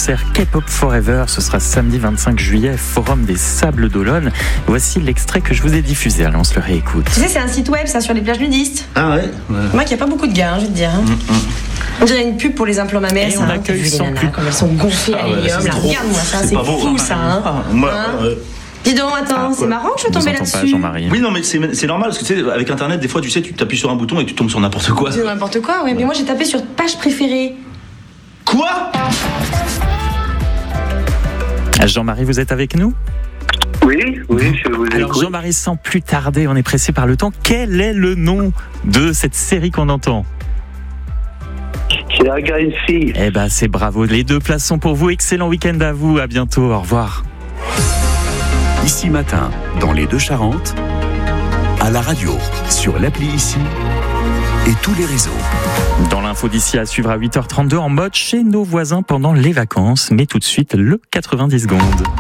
concert K-Pop Forever. Ce sera samedi 25 juillet, Forum des Sables d'Olonne. Voici l'extrait que je vous ai diffusé. Allez, on se le réécoute. Tu sais, c'est un site web, ça, sur les plages nudistes. Ah ouais. Moi, il n'y a pas beaucoup de gars, je vais te dire. On dirait une pub pour les implants mammaires. Et on accueille sans pub. Comme elles sont gonflées à l'hélium. Regarde-moi ça, c'est fou ça. Dis donc, attends, c'est marrant que je sois tombée là-dessus. Jean-Marie. Oui, non, mais c'est normal, parce que tu sais, avec Internet, des fois, tu sais, tu t'appuies sur un bouton et tu tombes sur n'importe quoi. C'est n'importe quoi, ouais. Mais moi, j'ai tapé sur page préférée. Quoi ? Jean-Marie, vous êtes avec nous ? Oui, je vous écoute. Alors Jean-Marie, sans plus tarder, on est pressé par le temps. Quel est le nom de cette série qu'on entend ? C'est Agency. Eh ben, c'est bravo. Les 2 places sont pour vous. Excellent week-end à vous. À bientôt. Au revoir. Ici Matin, dans les Deux-Charentes, à la radio, sur l'appli Ici et tous les réseaux. Dans l'info d'ici à suivre à 8h32 en mode chez nos voisins pendant les vacances. Mais tout de suite, le 90 secondes.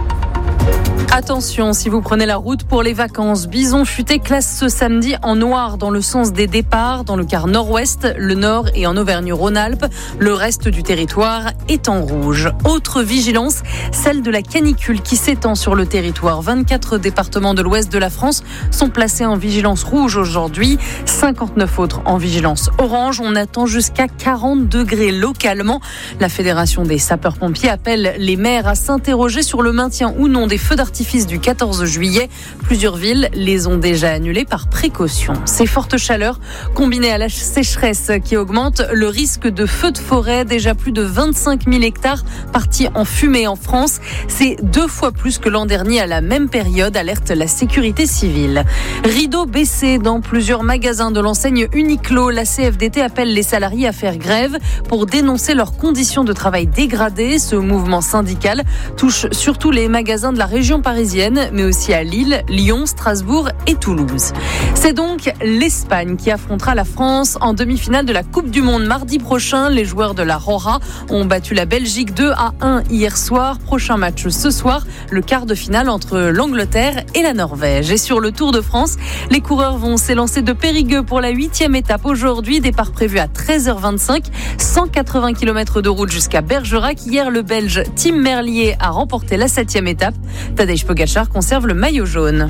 Attention, si vous prenez la route pour les vacances, Bison Futé classe ce samedi en noir dans le sens des départs, dans le quart nord-ouest, le nord et en Auvergne-Rhône-Alpes. Le reste du territoire est en rouge. Autre vigilance, celle de la canicule qui s'étend sur le territoire. 24 départements de l'ouest de la France sont placés en vigilance rouge aujourd'hui, 59 autres en vigilance orange. On attend jusqu'à 40 degrés localement. La Fédération des sapeurs-pompiers appelle les maires à s'interroger sur le maintien ou non des feux d'artifice du 14 juillet. Plusieurs villes les ont déjà annulés par précaution. Ces fortes chaleurs, combinées à la sécheresse qui augmente, le risque de feux de forêt, déjà plus de 25 000 hectares partis en fumée en France. C'est 2 fois plus que l'an dernier à la même période, alerte la sécurité civile. Rideau baissé dans plusieurs magasins de l'enseigne Uniqlo. La CFDT appelle les salariés à faire grève pour dénoncer leurs conditions de travail dégradées. Ce mouvement syndical touche surtout les magasins de la région parisienne, mais aussi à Lille, Lyon, Strasbourg et Toulouse. C'est donc l'Espagne qui affrontera la France en demi-finale de la Coupe du Monde mardi prochain. Les joueurs de la Rora ont battu la Belgique 2-1 hier soir. Prochain match ce soir, le quart de finale entre l'Angleterre et la Norvège. Et sur le Tour de France, les coureurs vont s'élancer de Périgueux pour la 8e étape aujourd'hui. Départ prévu à 13h25, 180 km de route jusqu'à Bergerac. Hier, le Belge Tim Merlier a remporté la 7e étape. Tadej Pogačar conserve le maillot jaune.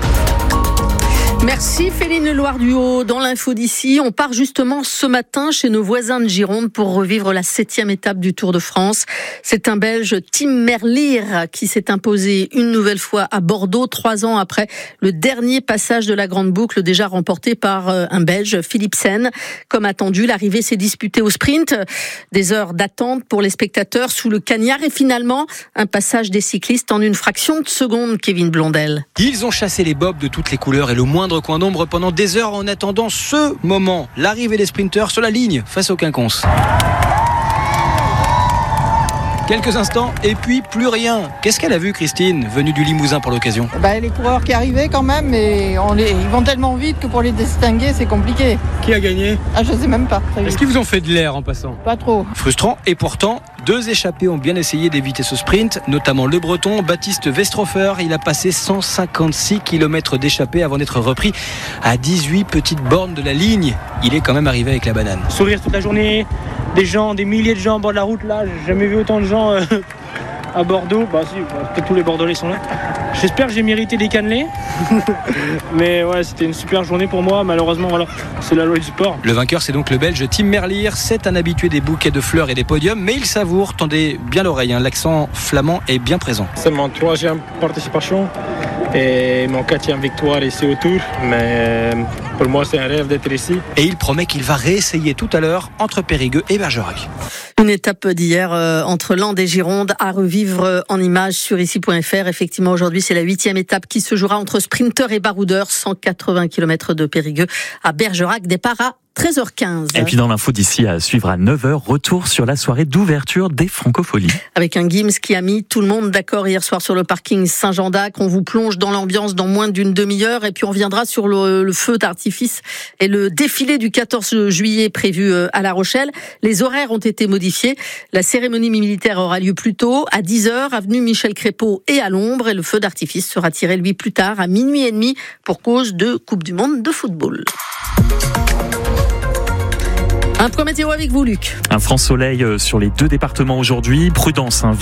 Merci Féline Loire-du-Haut. Dans l'info d'ici, on part justement ce matin chez nos voisins de Gironde pour revivre la 7e étape du Tour de France. C'est un Belge, Tim Merlier, qui s'est imposé une nouvelle fois à Bordeaux, 3 ans après le dernier passage de la Grande Boucle, déjà remporté par un Belge, Philipsen. Comme attendu, l'arrivée s'est disputée au sprint. Des heures d'attente pour les spectateurs sous le cagnard et finalement un passage des cyclistes en une fraction de seconde, Kevin Blondel. Ils ont chassé les bobs de toutes les couleurs et le moindre coin d'ombre pendant des heures en attendant ce moment, l'arrivée des sprinteurs sur la ligne face aux quinconces. Quelques instants et puis plus rien. Qu'est-ce qu'elle a vu, Christine, venue du Limousin pour l'occasion ? Les coureurs qui arrivaient quand même, mais ils vont tellement vite que pour les distinguer, c'est compliqué. Qui a gagné ? Je sais même pas. Est-ce qu'ils vous ont fait de l'air en passant ? Pas trop. Frustrant et pourtant, 2 échappés ont bien essayé d'éviter ce sprint, notamment le Breton Baptiste Westrofer. Il a passé 156 km d'échappée avant d'être repris à 18 petites bornes de la ligne. Il est quand même arrivé avec la banane. Sourire toute la journée, des milliers de gens en bord de la route là, j'ai jamais vu autant de gens à Bordeaux. Peut-être tous les Bordelais sont là. J'espère que j'ai mérité des cannelés. Mais ouais, c'était une super journée pour moi. Malheureusement, voilà, c'est la loi du sport. Le vainqueur, c'est donc le Belge Tim Merlier. C'est un habitué des bouquets de fleurs et des podiums, mais il savoure, tendez bien l'oreille, l'accent flamand est bien présent. C'est mon 3e participation et mon 4e victoire ici au Tour. Mais pour moi, c'est un rêve d'être ici. Et il promet qu'il va réessayer tout à l'heure entre Périgueux et Bergerac. Une étape d'hier entre Landes et Gironde à revivre en images sur ici.fr. Effectivement, aujourd'hui, c'est la 8e étape qui se jouera entre sprinteurs et baroudeurs. 180 km de Périgueux à Bergerac. Départ à 13h15. Et puis dans l'info d'ici à suivre à 9h, retour sur la soirée d'ouverture des Francopholies. Avec un Gims qui a mis tout le monde d'accord hier soir sur le parking Saint-Jean d'Acre. On vous plonge dans l'ambiance dans moins d'une demi-heure et puis on viendra sur le feu d'artifice et le défilé du 14 juillet prévu à La Rochelle. Les horaires ont été modifiés. La cérémonie militaire aura lieu plus tôt, à 10h, avenue Michel Crépeau et à l'ombre. Et le feu d'artifice sera tiré, lui, plus tard, à minuit et demi, pour cause de Coupe du Monde de football. Un point météo avec vous, Luc. Un franc soleil sur les 2 départements aujourd'hui. Prudence,